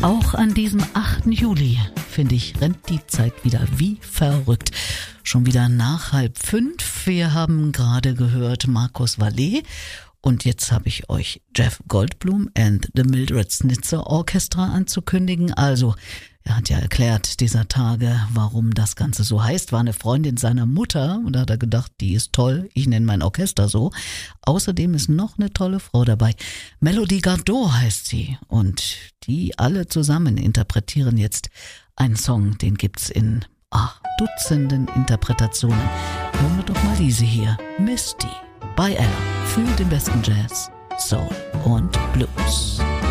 Auch an diesem 8. Juli, finde ich, rennt die Zeit wieder wie verrückt. Schon wieder nach 4:30. Wir haben gerade gehört Markus Vallet und jetzt habe ich euch Jeff Goldblum and the Mildred Snitzer Orchestra anzukündigen. Also, er hat ja erklärt dieser Tage, warum das Ganze so heißt. War eine Freundin seiner Mutter und da hat er gedacht, die ist toll, ich nenne mein Orchester so. Außerdem ist noch eine tolle Frau dabei. Melody Gardot heißt sie und die alle zusammen interpretieren jetzt einen Song, den gibt's in Dutzenden Interpretationen. Hören wir doch mal diese hier, Misty bei Ella für den besten Jazz, Soul und Blues.